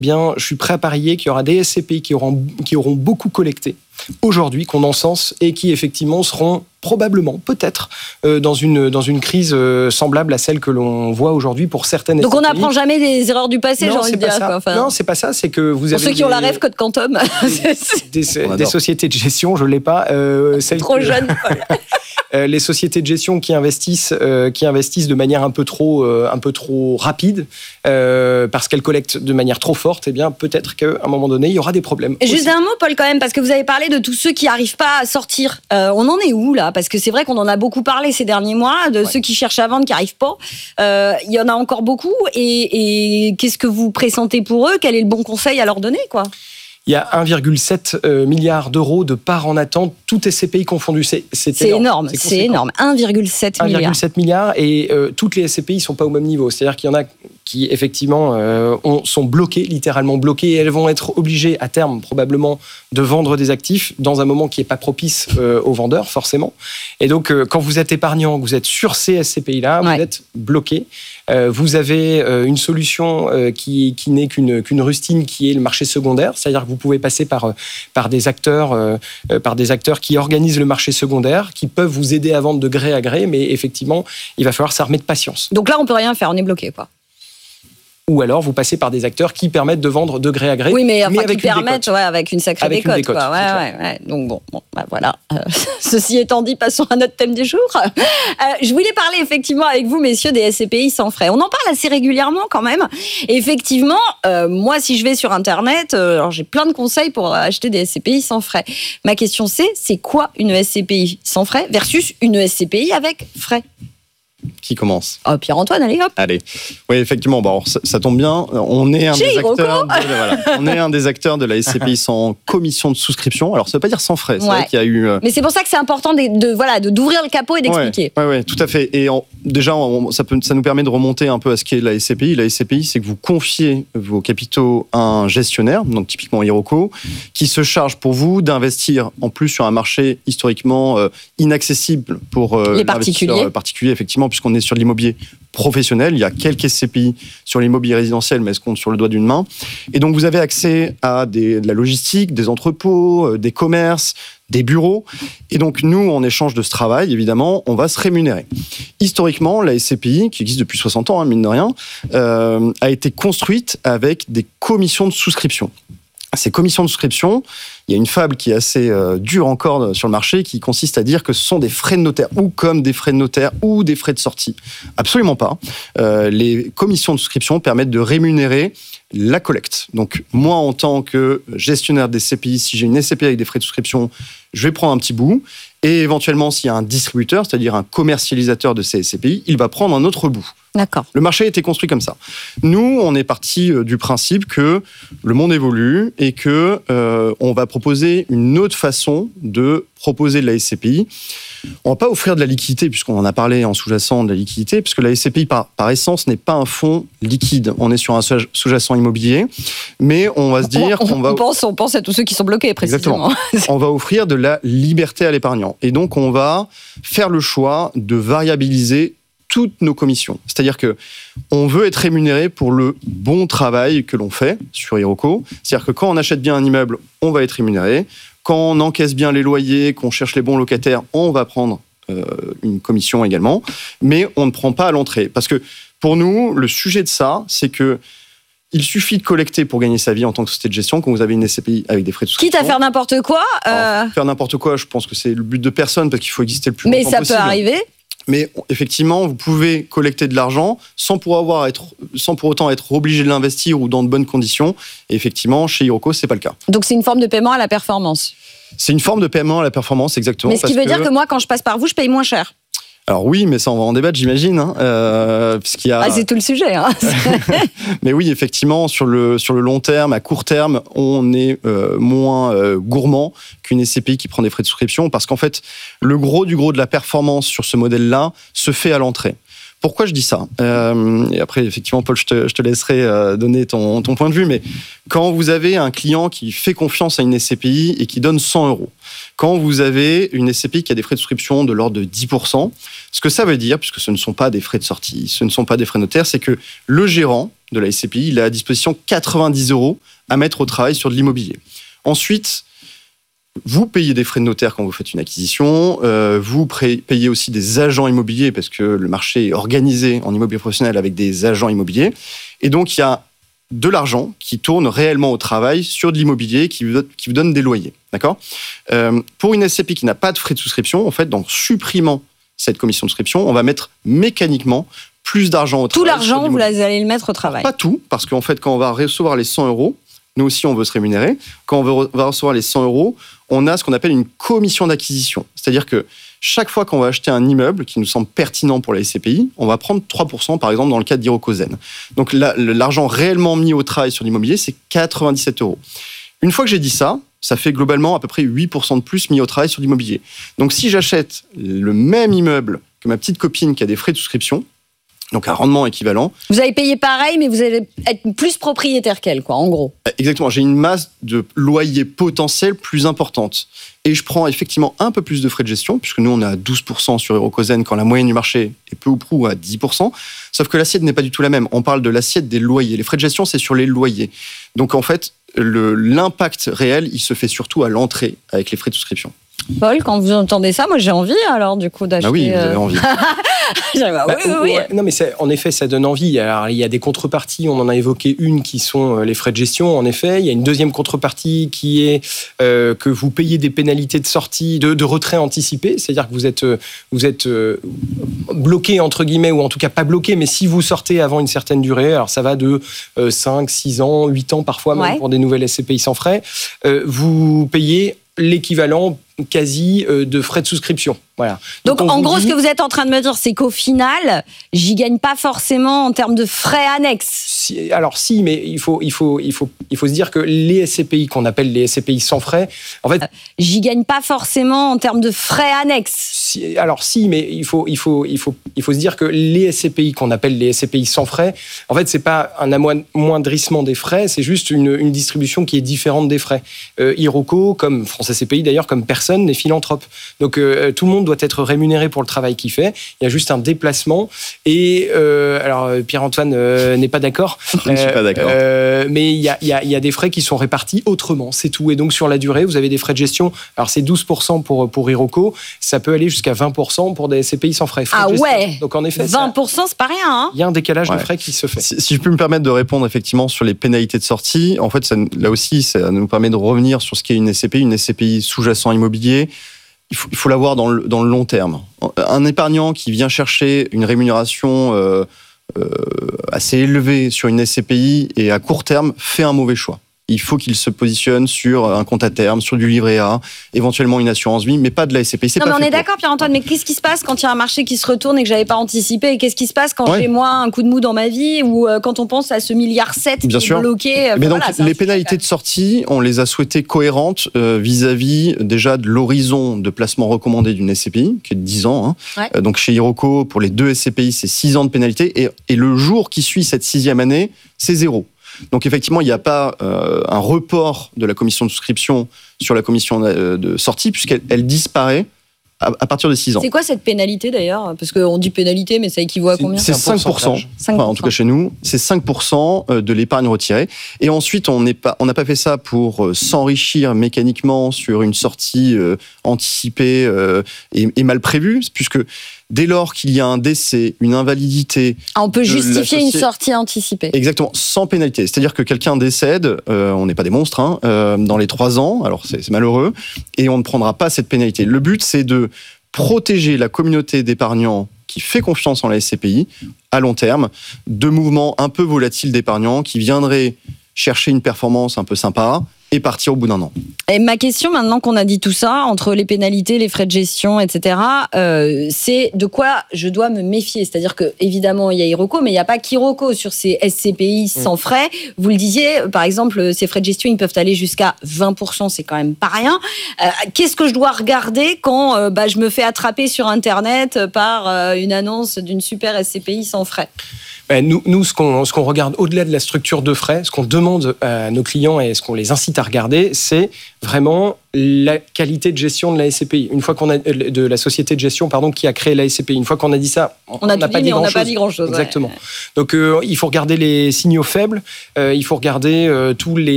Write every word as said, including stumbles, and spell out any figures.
bien, je suis prêt à parier qu'il y aura des S C P I qui auront, qui auront beaucoup collecté aujourd'hui, qu'on encense, et qui effectivement seront probablement, peut-être, euh, dans une dans une crise euh, semblable à celle que l'on voit aujourd'hui pour certaines Donc S C P I. on n'apprend jamais des erreurs du passé, non, j'ai envie de dire. Quoi. Enfin, non, c'est pas ça. C'est que vous pour avez ceux qui des, ont la rêve Code Quantum, des, des, des sociétés de gestion, je l'ai pas. Euh, trop que, jeune. euh, les sociétés de gestion qui investissent, euh, qui investissent de manière un peu trop, euh, un peu trop rapide, euh, parce qu'elles collectent de manière trop forte. Eh bien, peut-être qu'à un moment donné, il y aura des problèmes. Juste aussi. un mot, Paul, quand même, parce que vous avez parlé de tous ceux qui n'arrivent pas à sortir. Euh, on en est où là ? Parce que c'est vrai qu'on en a beaucoup parlé ces derniers mois, de ouais. ceux qui cherchent à vendre, qui n'arrivent pas. Euh, il y en a encore beaucoup. Et, et qu'est-ce que vous pressentez pour eux ? Quel est le bon conseil à leur donner, quoi ? Il y a un virgule sept milliard d'euros de parts en attente, tout S C P I confondu. C'est, c'est, c'est énorme, énorme, c'est, c'est énorme. un virgule sept milliard. un virgule sept milliard et euh, toutes les S C P I ne sont pas au même niveau. C'est-à-dire qu'il y en a qui, effectivement, euh, ont, sont bloquées, littéralement bloquées, et elles vont être obligées, à terme, probablement, de vendre des actifs dans un moment qui n'est pas propice euh, aux vendeurs, forcément. Et donc, euh, quand vous êtes épargnant, vous êtes sur ces S C P I-là, ouais. vous êtes bloqué. Euh, vous avez euh, une solution euh, qui, qui n'est qu'une, qu'une rustine, qui est le marché secondaire. C'est-à-dire que vous pouvez passer par, par, des acteurs, euh, par des acteurs qui organisent le marché secondaire, qui peuvent vous aider à vendre de gré à gré, mais effectivement, il va falloir s'armer de patience. Donc là, on ne peut rien faire, on est bloqué, quoi. Ou alors, vous passez par des acteurs qui permettent de vendre de gré à gré. Oui, mais, enfin, mais avec qui permettent, ouais, avec une sacrée avec décote. Une décote quoi. Ouais, ouais, ouais. Donc bon, bon bah, voilà. Euh, ceci étant dit, passons à notre thème du jour. Euh, je voulais parler effectivement avec vous, messieurs, des S C P I sans frais. On en parle assez régulièrement quand même. Et effectivement, euh, moi, si je vais sur Internet, euh, alors, j'ai plein de conseils pour acheter des S C P I sans frais. Ma question c'est, c'est quoi une S C P I sans frais versus une S C P I avec frais ? Qui commence ? Oh, Pierre-Antoine, allez hop. Allez. Oui, effectivement, bon, ça, ça tombe bien. On est un Chez des Hiroko. acteurs. De, voilà, on est un des acteurs de la S C P I sans commission de souscription. Alors, ça ne veut pas dire sans frais. C'est ouais. vrai qu'il y a eu. Euh... Mais c'est pour ça que c'est important de, de voilà de d'ouvrir le capot et d'expliquer. Oui, ouais, ouais, tout à fait. Et en, déjà, on, ça peut, ça nous permet de remonter un peu à ce qu'est la S C P I. La S C P I, c'est que vous confiez vos capitaux à un gestionnaire, donc typiquement Hiroko, qui se charge pour vous d'investir en plus sur un marché historiquement euh, inaccessible pour euh, les particuliers. particuliers, effectivement, puisqu'on est sur de l'immobilier professionnel. Il y a quelques S C P I sur l'immobilier résidentiel, mais elles se comptent sur le doigt d'une main. Et donc, vous avez accès à des, de la logistique, des entrepôts, des commerces, des bureaux. Et donc, nous, en échange de ce travail, évidemment, on va se rémunérer. Historiquement, la S C P I, qui existe depuis soixante ans, hein, mine de rien, euh, a été construite avec des commissions de souscription. Ces commissions de souscription, il y a une fable qui est assez euh, dure encore sur le marché, qui consiste à dire que ce sont des frais de notaire, ou comme des frais de notaire, ou des frais de sortie. Absolument pas. Euh, les commissions de souscription permettent de rémunérer la collecte. Donc, moi, en tant que gestionnaire des S C P I, si j'ai une S C P I avec des frais de souscription, je vais prendre un petit bout. Et éventuellement, s'il y a un distributeur, c'est-à-dire un commercialisateur de ces S C P I, il va prendre un autre bout. D'accord. Le marché a été construit comme ça. Nous, on est parti du principe que le monde évolue et que euh, on va proposer une autre façon de proposer de la S C P I. On ne va pas offrir de la liquidité, puisqu'on en a parlé en sous-jacent de la liquidité, puisque la S C P I, par, par essence, n'est pas un fonds liquide. On est sur un sous-jacent immobilier, mais on va se dire on, on, qu'on va... On pense, on pense à tous ceux qui sont bloqués, précisément. Exactement. On va offrir de la liberté à l'épargnant. Et donc, on va faire le choix de variabiliser toutes nos commissions. C'est-à-dire que on veut être rémunéré pour le bon travail que l'on fait sur Hiroko. C'est-à-dire que quand on achète bien un immeuble, on va être rémunéré. Quand on encaisse bien les loyers, qu'on cherche les bons locataires, on va prendre euh, une commission également. Mais on ne prend pas à l'entrée. Parce que pour nous, le sujet de ça, c'est que il suffit de collecter pour gagner sa vie en tant que société de gestion quand vous avez une S C P I avec des frais de souscription. Quitte à faire n'importe quoi. Euh... Alors, faire n'importe quoi, je pense que c'est le but de personne parce qu'il faut exister le plus Mais longtemps possible. Mais ça peut arriver. Mais effectivement, vous pouvez collecter de l'argent sans pour, avoir être, sans pour autant être obligé de l'investir ou dans de bonnes conditions. Et effectivement, chez Hiroko, c'est pas le cas. Donc c'est une forme de paiement à la performance. C'est une forme de paiement à la performance, exactement. Mais ce qui veut que... dire que moi, quand je passe par vous, je paye moins cher. Alors oui, mais ça, on va en débattre, j'imagine. Hein, euh, parce qu'il y a... Ah, c'est tout le sujet. Hein. Mais oui, effectivement, sur le, sur le long terme, à court terme, on est euh, moins euh, gourmand qu'une S C P I qui prend des frais de souscription, parce qu'en fait, le gros du gros de la performance sur ce modèle-là se fait à l'entrée. Pourquoi je dis ça ? euh, Et après, effectivement, Paul, je te, je te laisserai euh, donner ton, ton point de vue, mais quand vous avez un client qui fait confiance à une S C P I et qui donne cent euros, quand vous avez une S C P I qui a des frais de souscription de l'ordre de dix pour cent, ce que ça veut dire, puisque ce ne sont pas des frais de sortie, ce ne sont pas des frais notaires, c'est que le gérant de la S C P I, il a à disposition quatre-vingt-dix euros à mettre au travail sur de l'immobilier. Ensuite, vous payez des frais de notaire quand vous faites une acquisition, euh, vous payez aussi des agents immobiliers parce que le marché est organisé en immobilier professionnel avec des agents immobiliers. Et donc, il y a de l'argent qui tourne réellement au travail sur de l'immobilier qui vous donne, qui vous donne des loyers. D'accord ? euh, Pour une S C P I qui n'a pas de frais de souscription, en fait, en supprimant cette commission de souscription, on va mettre mécaniquement plus d'argent au tout travail. Tout l'argent, vous allez le mettre au travail. Pas tout, parce qu'en fait, quand on va recevoir les cent euros, nous aussi, on veut se rémunérer. Quand on veut, va recevoir les cent euros, on a ce qu'on appelle une commission d'acquisition. C'est-à-dire que chaque fois qu'on va acheter un immeuble qui nous semble pertinent pour la S C P I, on va prendre trois pour cent, par exemple, dans le cas d'Iroko Zen. Donc la, l'argent réellement mis au travail sur l'immobilier, c'est quatre-vingt-dix-sept euros. Une fois que j'ai dit ça, ça fait globalement à peu près huit pour cent de plus mis au travail sur l'immobilier. Donc si j'achète le même immeuble que ma petite copine qui a des frais de souscription, donc un rendement équivalent. Vous allez payer pareil, mais vous allez être plus propriétaire qu'elle, quoi, en gros. Exactement, j'ai une masse de loyer potentiel plus importante. Et je prends effectivement un peu plus de frais de gestion, puisque nous, on est à douze pour cent sur Iroko Zen, quand la moyenne du marché est peu ou prou à dix pour cent. Sauf que l'assiette n'est pas du tout la même. On parle de l'assiette des loyers. Les frais de gestion, c'est sur les loyers. Donc en fait, le, l'impact réel, il se fait surtout à l'entrée, avec les frais de souscription. Paul, quand vous entendez ça, moi j'ai envie alors du coup d'acheter. Ah oui, vous avez envie. bah, bah, oui, oui, ouais, oui. Non, mais c'est, en effet, ça donne envie. Alors, il y a des contreparties, on en a évoqué une qui sont les frais de gestion, en effet. Il y a une deuxième contrepartie qui est euh, que vous payez des pénalités de sortie, de, de retrait anticipé, c'est-à-dire que vous êtes, vous êtes euh, bloqué, entre guillemets, ou en tout cas pas bloqué, mais si vous sortez avant une certaine durée, alors ça va de euh, cinq, six ans, huit ans parfois, même ouais. pour des nouvelles S C P I sans frais, euh, vous payez l'équivalent quasi euh, de frais de souscription. Voilà. Donc, Donc en gros, dit... ce que vous êtes en train de me dire, c'est qu'au final, j'y gagne pas forcément en termes de frais annexes. Si, alors si, mais il faut, il, faut, il, faut, il faut se dire que les S C P I qu'on appelle les S C P I sans frais, en fait... Euh, j'y gagne pas forcément en termes de frais annexes. Si, alors si, mais il faut, il, faut, il, faut, il faut se dire que les S C P I qu'on appelle les S C P I sans frais, en fait, c'est pas un amoindrissement des frais, c'est juste une, une distribution qui est différente des frais. Euh, Iroko, comme France S C P I d'ailleurs, comme personne n'est philanthrope. Donc euh, tout le monde doit être rémunéré pour le travail qu'il fait. Il y a juste un déplacement. Et euh, alors Pierre-Antoine euh, n'est pas d'accord. Je ne suis pas d'accord. Euh, mais il y a, il y a, il y a des frais qui sont répartis autrement, c'est tout. Et donc sur la durée, vous avez des frais de gestion. Alors c'est douze pour cent pour, pour Iroko, ça peut aller jusqu'à vingt pour cent pour des S C P I sans frais. frais ah ouais. Donc en effet, vingt pour cent, ça, c'est pas rien. Hein, il y a un décalage ouais. de frais qui se fait. Si, si je peux me permettre de répondre effectivement sur les pénalités de sortie, en fait, ça, là aussi, ça nous permet de revenir sur ce qu'est une S C P I, une S C P I sous-jacent immobilier. Il faut, il faut l'avoir dans le, dans le long terme. Un épargnant qui vient chercher une rémunération euh, euh, assez élevée sur une S C P I et à court terme fait un mauvais choix. Il faut qu'il se positionne sur un compte à terme, sur du livret A, éventuellement une assurance vie, mais pas de la S C P I. C'est non, pas mais on fait est pour. d'accord, Pierre-Antoine, mais qu'est-ce qui se passe quand il y a un marché qui se retourne et que j'avais pas anticipé? Et qu'est-ce qui se passe quand ouais. j'ai, moi, un coup de mou dans ma vie ou euh, quand on pense à ce milliard sept qui est bloqué? Mais ben donc, voilà, les pénalités de sortie, on les a souhaitées cohérentes euh, vis-à-vis déjà de l'horizon de placement recommandé d'une S C P I, qui est de dix ans. Hein. Ouais. Euh, donc, chez Iroko, pour les deux S C P I, c'est six ans de pénalité. Et, et le jour qui suit cette sixième année, c'est zéro. Donc effectivement, il n'y a pas euh, un report de la commission de souscription sur la commission de sortie, puisqu'elle elle disparaît à, à partir de six ans. C'est quoi cette pénalité d'ailleurs? Parce qu'on dit pénalité, mais ça équivaut à combien? C'est cinq pour cent. cinq pour cent. Enfin, en tout cas chez nous, c'est cinq pour cent de l'épargne retirée. Et ensuite, on n'est pas, on n'a pas fait ça pour s'enrichir mécaniquement sur une sortie euh, anticipée euh, et, et mal prévue, puisque dès lors qu'il y a un décès, une invalidité... Ah, on peut justifier une sortie anticipée. Exactement, sans pénalité. C'est-à-dire que quelqu'un décède, euh, on n'est pas des monstres, hein, euh, dans les trois ans, alors c'est, c'est malheureux, et on ne prendra pas cette pénalité. Le but, c'est de protéger la communauté d'épargnants qui fait confiance en la S C P I à long terme, de mouvements un peu volatiles d'épargnants qui viendraient chercher une performance un peu sympa et partir au bout d'un an. Et ma question, maintenant qu'on a dit tout ça, entre les pénalités, les frais de gestion, et cetera, euh, c'est de quoi je dois me méfier. C'est-à-dire que évidemment, il y a Iroko, mais il n'y a pas qu'Iroko sur ces S C P I sans frais. Vous le disiez, par exemple, ces frais de gestion, ils peuvent aller jusqu'à vingt pour cent, c'est quand même pas rien. Euh, qu'est-ce que je dois regarder quand euh, bah, je me fais attraper sur Internet par euh, une annonce d'une super S C P I sans frais ? Nous, nous, ce qu'on, ce qu'on regarde au-delà de la structure de frais, ce qu'on demande à nos clients et ce qu'on les incite à regarder, c'est vraiment la qualité de gestion de la S C P I. Une fois qu'on a de la société de gestion, pardon, qui a créé la S C P I. Une fois qu'on a dit ça, on n'a pas, pas dit grand-chose. Exactement. Ouais. Donc, euh, il faut regarder les signaux faibles. Euh, il faut regarder euh, tous les